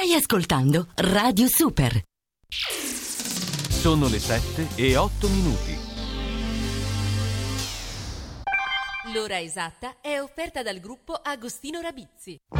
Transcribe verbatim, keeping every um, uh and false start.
Stai ascoltando Radio Super. Sono le sette e otto minuti. L'ora esatta è offerta dal gruppo Agostino Rabizzi.